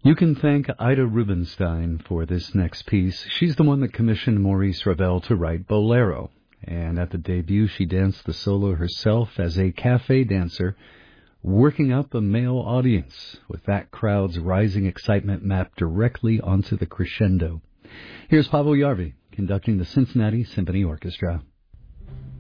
You can thank Ida Rubinstein for this next piece. She's the one that commissioned Maurice Ravel to write Bolero. And at the debut, she danced the solo herself as a cafe dancer, working up a male audience with that crowd's rising excitement mapped directly onto the crescendo. Here's Pavel Jarvi conducting the Cincinnati Symphony Orchestra.